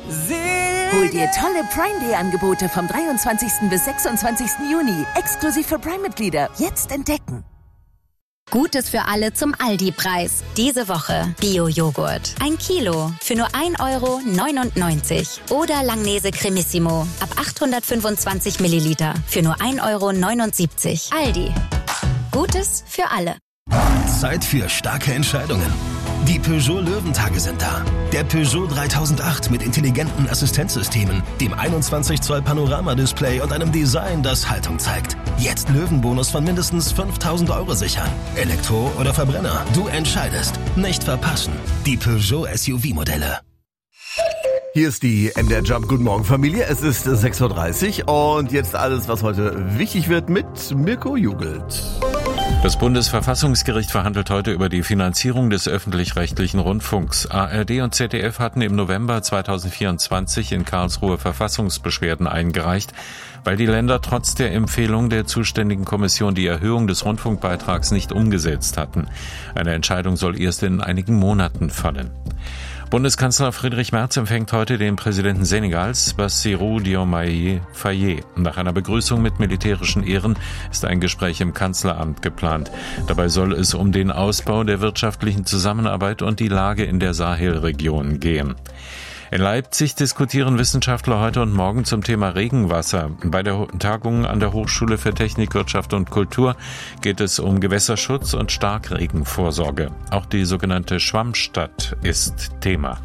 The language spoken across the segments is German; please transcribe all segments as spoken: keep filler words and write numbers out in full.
Hol dir tolle Prime Day Angebote vom dreiundzwanzigsten bis sechsundzwanzigsten Juni. Exklusiv für Prime-Mitglieder. Jetzt entdecken. Gutes für alle zum Aldi-Preis. Diese Woche Bio-Joghurt. Ein Kilo für nur ein Euro neunundneunzig. Oder Langnese Cremissimo ab achthundertfünfundzwanzig Milliliter für nur ein Euro neunundsiebzig. Aldi. Gutes für alle. Zeit für starke Entscheidungen. Die Peugeot Löwentage sind da. Der Peugeot dreitausendacht mit intelligenten Assistenzsystemen, dem einundzwanzig Zoll Panoramadisplay und einem Design, das Haltung zeigt. Jetzt Löwenbonus von mindestens fünftausend Euro sichern. Elektro oder Verbrenner, du entscheidest. Nicht verpassen. Die Peugeot S U V-Modelle. Hier ist die M D R Jump. Guten Morgen, Familie. Es ist sechs Uhr dreißig und jetzt alles, was heute wichtig wird mit Mirko Jugelt. Das Bundesverfassungsgericht verhandelt heute über die Finanzierung des öffentlich-rechtlichen Rundfunks. A R D und Z D F hatten im November zweitausendvierundzwanzig in Karlsruhe Verfassungsbeschwerden eingereicht, weil die Länder trotz der Empfehlung der zuständigen Kommission die Erhöhung des Rundfunkbeitrags nicht umgesetzt hatten. Eine Entscheidung soll erst in einigen Monaten fallen. Bundeskanzler Friedrich Merz empfängt heute den Präsidenten Senegals, Bassirou Diomaye Faye. Nach einer Begrüßung mit militärischen Ehren ist ein Gespräch im Kanzleramt geplant. Dabei soll es um den Ausbau der wirtschaftlichen Zusammenarbeit und die Lage in der Sahelregion gehen. In Leipzig diskutieren Wissenschaftler heute und morgen zum Thema Regenwasser. Bei der Tagung an der Hochschule für Technik, Wirtschaft und Kultur geht es um Gewässerschutz und Starkregenvorsorge. Auch die sogenannte Schwammstadt ist Thema.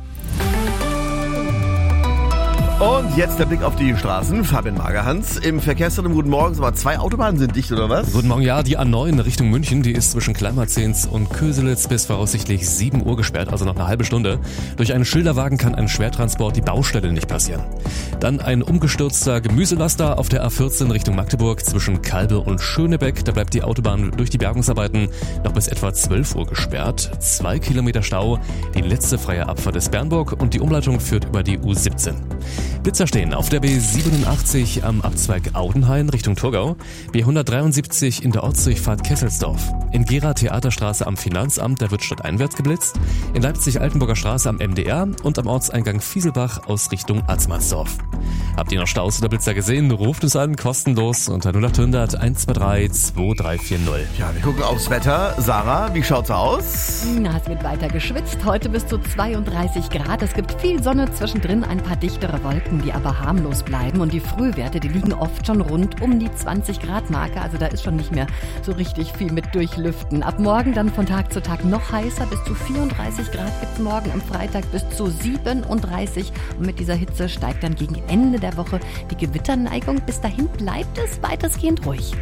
Und jetzt der Blick auf die Straßen. Fabian Magerhans im Verkehrszentrum. Guten Morgen. Aber zwei Autobahnen sind dicht, oder was? Guten Morgen. Ja, die A neun Richtung München, die ist zwischen Kleinmarzens und Köselitz bis voraussichtlich sieben Uhr gesperrt, also noch eine halbe Stunde. Durch einen Schilderwagen kann ein Schwertransport die Baustelle nicht passieren. Dann ein umgestürzter Gemüselaster auf der A vierzehn Richtung Magdeburg zwischen Kalbe und Schönebeck. Da bleibt die Autobahn durch die Bergungsarbeiten noch bis etwa zwölf Uhr gesperrt. Zwei Kilometer Stau, die letzte freie Abfahrt ist Bernburg und die Umleitung führt über die U siebzehn. Blitzer stehen auf der B siebenundachtzig am Abzweig Audenhain Richtung Thurgau, B hundertdreiundsiebzig in der Ortsdurchfahrt Kesselsdorf, in Gera Theaterstraße am Finanzamt, da wird stadteinwärts geblitzt, in Leipzig Altenburger Straße am M D R und am Ortseingang Fieselbach aus Richtung Atzmannsdorf. Habt ihr noch Staus oder Blitzer gesehen? Ruft es an, kostenlos unter null acht hundert eins zwei drei zwei drei vier null. Ja, wir gucken aufs Wetter. Sarah, wie schaut's aus? Na, es wird weiter geschwitzt. Heute bis zu zweiunddreißig Grad. Es gibt viel Sonne, zwischendrin ein paar dichtere Wolken, die aber harmlos bleiben. Und die Frühwerte, die liegen oft schon rund um die zwanzig Grad Marke. Also da ist schon nicht mehr so richtig viel mit durchlüften. Ab morgen dann von Tag zu Tag noch heißer. Bis zu vierunddreißig Grad gibt's morgen, am Freitag bis zu siebenunddreißig. Und mit dieser Hitze steigt dann gegen Ende der Woche die Gewitterneigung. Bis dahin bleibt es weitestgehend ruhig.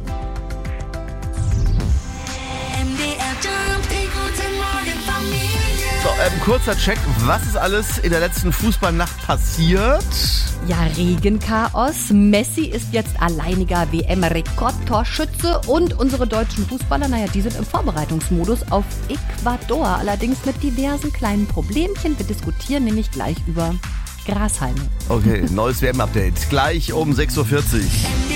So, ähm, kurzer Check. Was ist alles in der letzten Fußballnacht passiert? Ja, Regenchaos. Messi ist jetzt alleiniger W M-Rekordtorschütze und unsere deutschen Fußballer, naja, die sind im Vorbereitungsmodus auf Ecuador. Allerdings mit diversen kleinen Problemchen. Wir diskutieren nämlich gleich über Grashalme. Okay, neues W M-Update. Gleich um sechs Uhr vierzig.